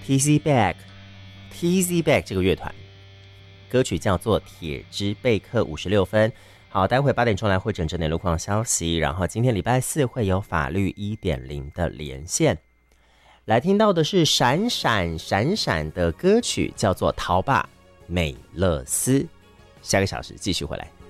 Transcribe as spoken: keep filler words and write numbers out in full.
T Z Back T Z Back 这个乐团，歌曲叫做《铁之贝克》，五十六分。好，待会八点钟来会诊整点路况消息，然后今天礼拜四会有法律 一点零 的连线。来听到的是闪闪闪闪的歌曲，叫做《逃吧美乐斯》。下个小时继续回来。